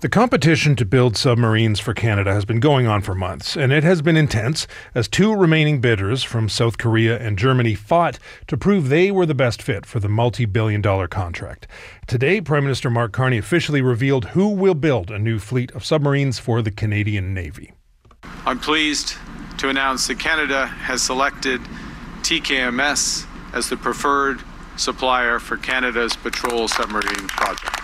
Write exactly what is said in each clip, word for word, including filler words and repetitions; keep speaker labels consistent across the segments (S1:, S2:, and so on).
S1: The competition to build submarines for Canada has been going on for months, and it has been intense as two remaining bidders from South Korea and Germany fought to prove they were the best fit for the multi-billion dollar contract. Today, Prime Minister Mark Carney officially revealed who will build a new fleet of submarines for the Canadian Navy.
S2: I'm pleased to announce that Canada has selected T K M S as the preferred supplier for Canada's patrol submarine project.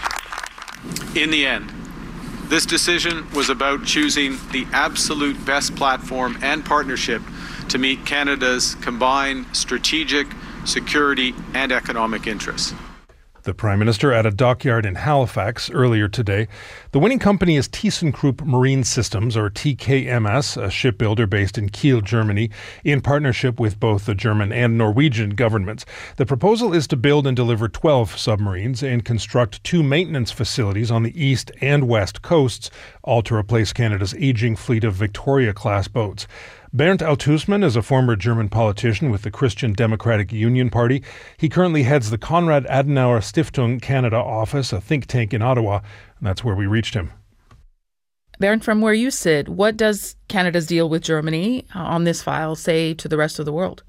S2: In the end, this decision was about choosing the absolute best platform and partnership to meet Canada's combined strategic, security, and economic interests.
S1: The Prime Minister at a dockyard in Halifax earlier today. The winning company is ThyssenKrupp Marine Systems, or T K M S, a shipbuilder based in Kiel, Germany, in partnership with both the German and Norwegian governments. The proposal is to build and deliver twelve submarines and construct two maintenance facilities on the east and west coasts, all to replace Canada's aging fleet of Victoria-class boats. Bernd Altusmann is a former German politician with the Christian Democratic Union Party. He currently heads the Konrad Adenauer Stiftung Canada office, a think tank in Ottawa, and that's where we reached him.
S3: Bernd, from where you sit, what does Canada's deal with Germany on this file say to the rest of the world?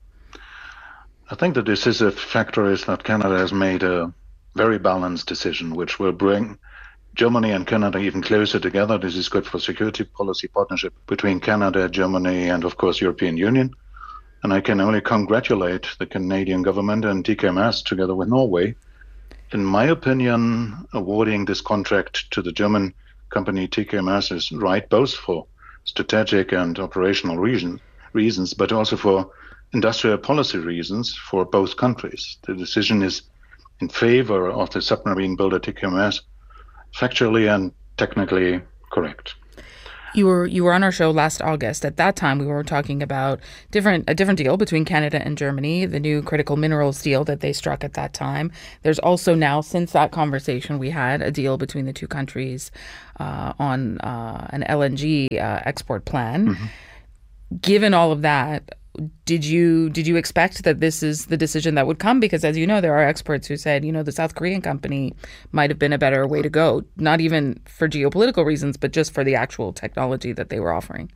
S4: I think the decisive factor is that Canada has made a very balanced decision, which will bring Germany and Canada even closer together. This is good for security policy partnership between Canada, Germany, and of course European Union. And I can only congratulate the Canadian government and T K M S together with Norway. In my opinion, awarding this contract to the German company T K M S is right, both for strategic and operational reason, reasons, but also for industrial policy reasons for both countries. The decision is in favor of the submarine builder T K M S, factually and technically correct.
S3: You were you were on our show last August. At that time, we were talking about different a different deal between Canada and Germany, the new critical minerals deal that they struck at that time. There's also now, since that conversation we had, a deal between the two countries uh, on uh, an L N G uh, export plan. Mm-hmm. Given all of that, Did you did you expect that this is the decision that would come? Because, as you know, there are experts who said, you know, the South Korean company might have been a better way to go, not even for geopolitical reasons, but just for the actual technology that they were offering.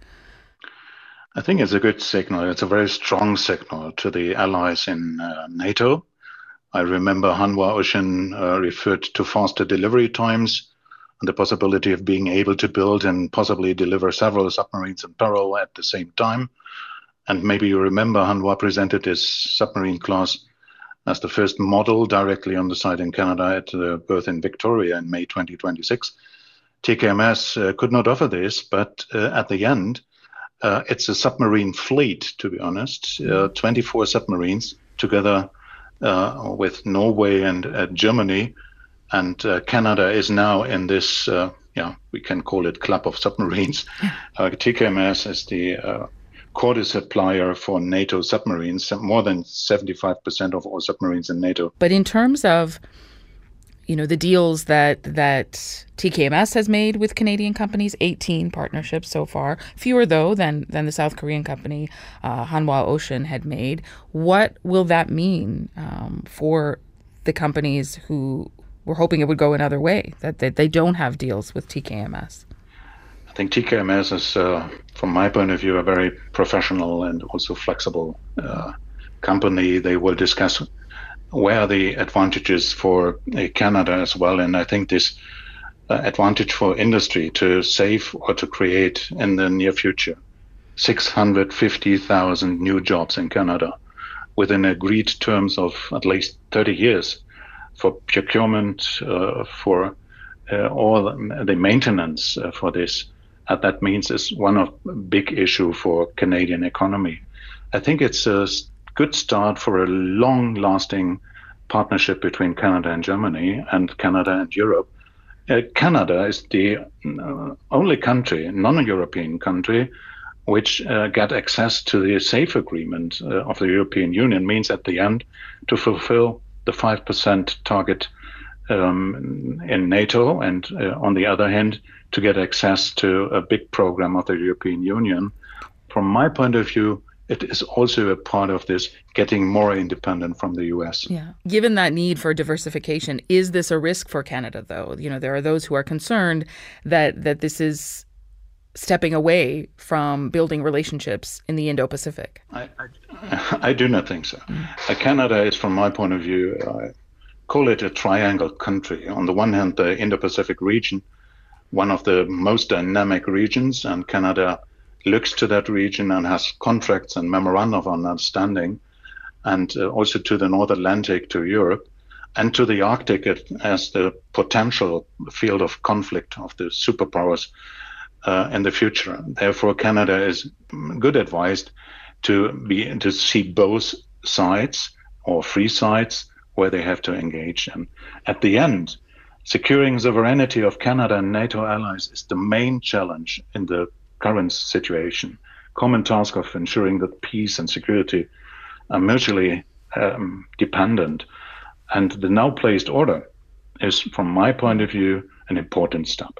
S4: I think it's a good signal. It's a very strong signal to the allies in uh, NATO. I remember Hanwha Ocean uh, referred to faster delivery times and the possibility of being able to build and possibly deliver several submarines in parallel at the same time. And maybe you remember Hanwha presented this submarine class as the first model directly on the site in Canada at the berth in Victoria in May twenty twenty-six. T K M S uh, could not offer this, but uh, at the end, uh, it's a submarine fleet, to be honest, uh, twenty-four submarines together uh, with Norway and uh, Germany. And uh, Canada is now in this, uh, yeah, we can call it club of submarines. Uh, T K M S is the uh, core supplier for NATO submarines, more than seventy-five percent of all submarines in NATO.
S3: But in terms of, you know, the deals that that T K M S has made with Canadian companies, eighteen partnerships so far, fewer though than than the South Korean company uh, Hanwha Ocean had made. What will that mean um, for the companies who were hoping it would go another way, that, that they don't have deals with T K M S?
S4: I think T K M S is, uh, from my point of view, a very professional and also flexible uh, company. They will discuss where are the advantages for uh, Canada as well. And I think this uh, advantage for industry to save or to create in the near future six hundred fifty thousand new jobs in Canada within agreed terms of at least thirty years for procurement, uh, for uh, all the maintenance uh, for this. Uh, that means it's one of big issue for Canadian economy. I think it's a good start for a long-lasting partnership between Canada and Germany and Canada and Europe. Uh, Canada is the uh, only country, non-European country, which uh, got access to the SAFE agreement uh, of the European Union, means at the end to fulfill the five percent target um, in NATO, and uh, on the other hand, to get access to a big program of the European Union. From my point of view, it is also a part of this getting more independent from the U S.
S3: Yeah. Given that need for diversification, is this a risk for Canada, though? You know, there are those who are concerned that that this is stepping away from building relationships in the Indo-Pacific.
S4: I, I, I do not think so. Mm. Uh, Canada is, from my point of view, I call it a triangle country. On the one hand, the Indo-Pacific region, one of the most dynamic regions, and Canada looks to that region and has contracts and memoranda of understanding, and uh, also to the North Atlantic, to Europe, and to the Arctic as the potential field of conflict of the superpowers uh, in the future. Therefore, Canada is good advised to be to see both sides or free sides where they have to engage. And at the end, securing sovereignty of Canada and NATO allies is the main challenge in the current situation. Common task of ensuring that peace and security are mutually um, dependent. And the now placed order is, from my point of view, an important step.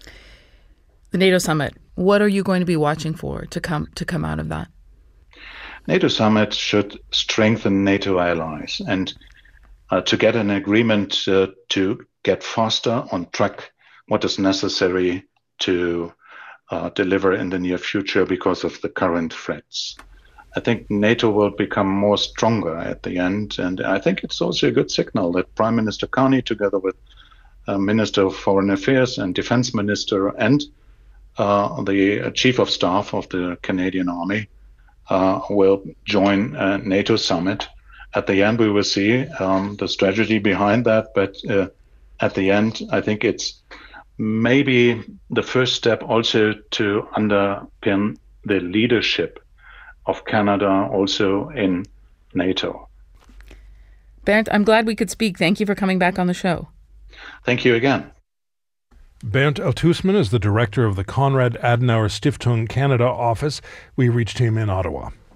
S3: The NATO summit, what are you going to be watching for to come to come out of that?
S4: NATO summit should strengthen NATO allies and uh, to get an agreement uh, to get faster on track what is necessary to uh, deliver in the near future because of the current threats. I think NATO will become more stronger at the end, and I think it's also a good signal that Prime Minister Carney, together with uh, Minister of Foreign Affairs and Defense Minister and uh, the Chief of Staff of the Canadian Army, uh, will join a NATO summit. At the end, we will see um, the strategy behind that, but uh, at the end, I think it's maybe the first step also to underpin the leadership of Canada also in NATO.
S3: Bernd, I'm glad we could speak. Thank you for coming back on the show.
S4: Thank you again.
S1: Bernd Althusmann is the director of the Konrad Adenauer Stiftung Canada office. We reached him in Ottawa.